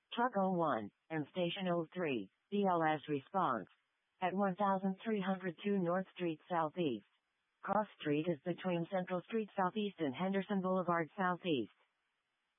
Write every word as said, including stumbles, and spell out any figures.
Truck oh one, and Station oh three, B L S response. At one thousand three hundred two North Street Southeast. Cross Street is between Central Street Southeast and Henderson Boulevard Southeast.